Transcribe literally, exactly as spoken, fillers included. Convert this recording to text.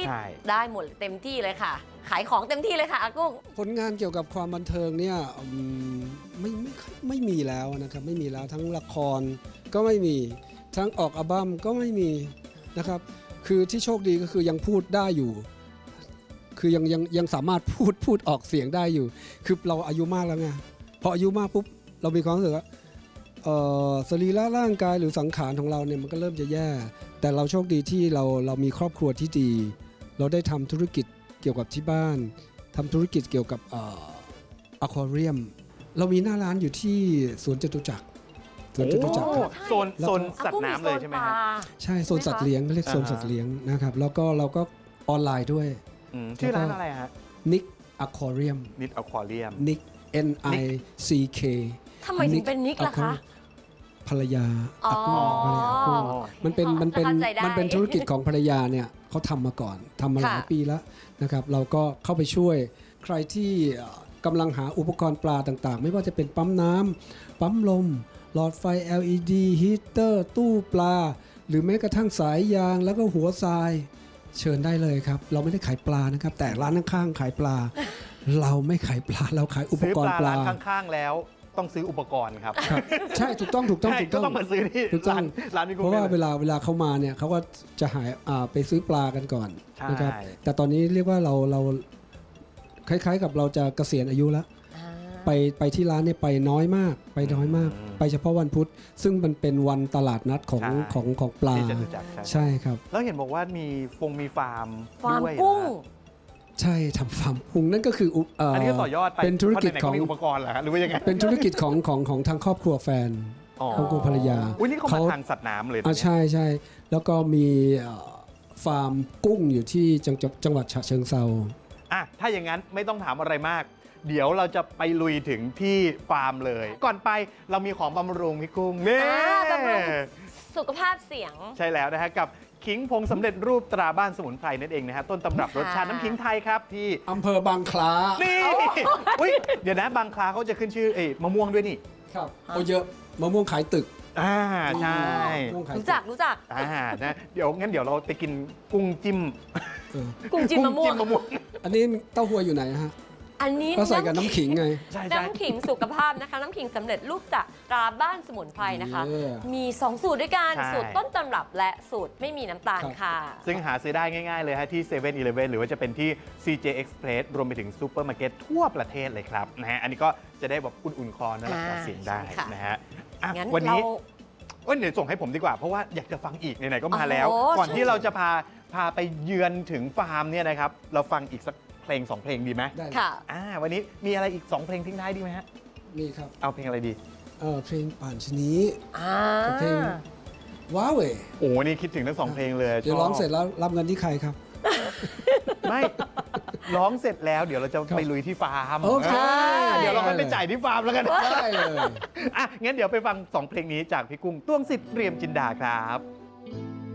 ได้หมดเต็มที่เลยค่ะขายของเต็มที่เลยค่ะอากุ้งผลงานเกี่ยวกับความบันเทิงเนี่ยไม่ไม่ไม่มีแล้วนะครับไม่มีแล้วทั้งละครก็ไม่มีทั้งออกอัลบั้มก็ไม่มีนะครับคือที่โชคดีก็คือยังพูดได้อยู่คือยังยังยังสามารถพูดพูดออกเสียงได้อยู่คือเราอายุมากแล้วไงพออายุมากปุ๊บเรามีความรู้สึกว่าสรีระร่างกายหรือสังขารของเราเนี่ยมันก็เริ่มจะแย่แต่เราโชคดีที่เราเรามีครอบครัวที่ดีเราได้ทำธุรกิจเกี่ยวกับที่บ้านทำธุรกิจเกี่ยวกับอะควาเรียมเรามีหน้าร้านอยู่ที่สวนจตุจักรสวนจตุจักรโซนโซนสัตว์น้ำเลยใช่ไหมครับใช่โซนสัตว์เลี้ยงเรียกโซนสัตว์เลี้ยงนะครับแล้วก็เราก็ออนไลน์ด้วยชื่อร้านอะไรฮะ Nick Aquarium Nick Aquarium Nick N I C K ทำไมถึงเป็นนิกล่ะคะภรรยาอากุ้งภรรยากุ้งมันเป็นมันเป็นมันเป็นธุรกิจของภรรยาเนี่ยเขาทำมาก่อนทำมาหลายปีแล้วนะครับเราก็เข้าไปช่วยใครที่กำลังหาอุปกรณ์ปลาต่างๆไม่ว่าจะเป็นปั๊มน้ำปั๊มลมหลอดไฟ แอล อี ดี ฮีตเตอร์ตู้ปลาหรือแม้กระทั่งสายยางแล้วก็หัวทรายเชิญได้เลยครับเราไม่ได้ขายปลานะครับแต่ร้านข้างๆขายปลาเราไม่ขายปลาเราขายอุปกรณ์ปลาร้านข้างๆแล้วต้องซื้ออุปกรณ์ครับใช่ถูกต้องถูกต้องถูกต้องต้องมาซื้อที่ถูกต้องร้านนี้เพราะว่าเวลาเวลาเขามาเนี่ยเขาก็จะหายไปซื้อปลากันก่อนนะครับแต่ตอนนี้เรียกว่าเราเราคล้ายๆกับเราจะเกษียณอายุแล้วไปไปที่ร้านเนี่ยไปน้อยมากไปน้อยมากไปเฉพาะวันพุธซึ่งมันเป็นวันตลาดนัดของของของปลาใช่ครับแล้วเห็นบอกว่ามีฟงมีฟาร์มฟาร์มกุ้งใช่ทำฟาร์มกุ้งนั่นก็คืออันนี้ก็ต่อยอดไปเป็นธุรกิจของอุปกรณ์เหรอหรือว่ายังไงเป็นธุรกิจของของของทางครอบครัวแฟนครอบครัวภรรยาอุ้ยนี่เขามาทางสัตว์น้ำเลยอ่าใช่ใช่แล้วก็มีฟาร์มกุ้งอยู่ที่จังจังหวัดฉะเชิงเทราอ่ะถ้าอย่างนั้นไม่ต้องถามอะไรมากเดี๋ยวเราจะไปลุยถึงที่ฟาร์มเลยก่อนไปเรามีของบำรุงพี่กุ้งนี่บำรุงสุขภาพเสียงใช่แล้วนะฮะกับขิงผงสำเร็จรูปตราบ้านสมุนไพรนั่นเองนะฮะต้นตำรับรสชาติน้ำขิงไทยครับที่อำเภอบางคล้านี่อุ้ยเดี๋ยวนะบางคล้าเขาจะขึ้นชื่อเอ้มะม่วงด้วยนี่ครับโอ้เยอะมะม่วงขายตึกอ่าใช่รู้จักรู้จักอ่านะเดี๋ยวงั้นเดี๋ยวเราไปกินกุ้งจิ้มกุ้งจิ้มมะม่วงอันนี้เต้าหู้อยู่ไหนฮะอันนี้ก็ใส่กับน้ำขิงไงน้ำขิงสุขภาพนะคะน้ำขิงสำเร็จรูปจากตราบ้านสมุนไพรนะคะมีสองสูตรด้วยกันสูตรต้นตำรับและสูตรไม่มีน้ำตาลค่ะซึ่งหาซื้อได้ง่ายๆเลยฮะที่เซเว่นอีเลฟเว่นหรือว่าจะเป็นที่ ซี เจ Express รวมไปถึงซูเปอร์มาร์เก็ตทั่วประเทศเลยครับนะฮะอันนี้ก็จะได้แบบอุ่นๆคอนะรักษาเสียงได้นะฮะวันนี้เดี๋ยวส่งให้ผมดีกว่าเพราะว่าอยากจะฟังอีกไหนๆก็มาแล้วก่อนที่เราจะพาพาไปเยือนถึงฟาร์มเนี่ยนะครับเราฟังอีกสักเพลงสองเพลงดีไหมได้ค่ะอ่าวันนี้มีอะไรอีกสองเพลงทิ้งท้ายดีไหมฮะมีครับเอาเพลงอะไรดีเออเพลงป่านชนีเพลงว้าเวโอ้นี่คิดถึงทั้งสองเพลงเลยเดี๋ยวร้องเสร็จแล้วรับเงินที่ใครครับไม่ร้องเสร็จแล้วเดี๋ยวเราจะไปลุยที่ฟาร์มโอเคเดี๋ยวเราไปจ่ายที่ฟาร์มแล้วกันได้เลยอ่ะงั้นเดี๋ยวไปฟังสองเพลงนี้จากพี่กุ้งต้วงสิทธิ์เรียมจินดาครับ